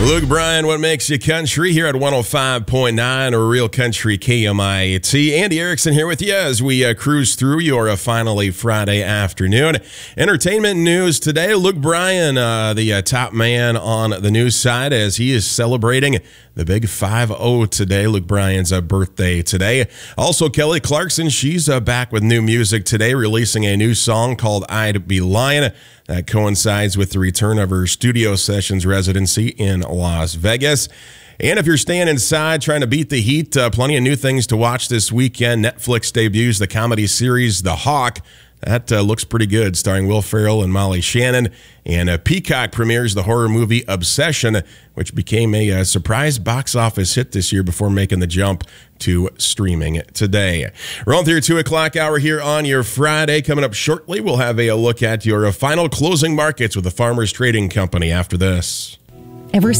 Luke Bryan, What Makes You Country, here at 105.9 or Real Country KMIT. Andy Erickson here with you as we cruise through your finally Friday afternoon. Entertainment news today. Luke Bryan, the top man on the news side, as he is celebrating the big 5-0 today. Luke Bryan's birthday today. Also, Kelly Clarkson, she's back with new music today, releasing a new song called I'd Be Lying. That coincides with the return of her studio sessions residency in Las Vegas. And if you're staying inside trying to beat the heat, plenty of new things to watch this weekend. Netflix debuts the comedy series The Hawk. That looks pretty good, starring Will Ferrell and Molly Shannon. And Peacock premieres the horror movie Obsession, which became a surprise box office hit this year before making the jump to streaming today. We're on through your 2 o'clock hour here on your Friday. Coming up shortly, we'll have a look at your final closing markets with the Farmers Trading Company after this. Ever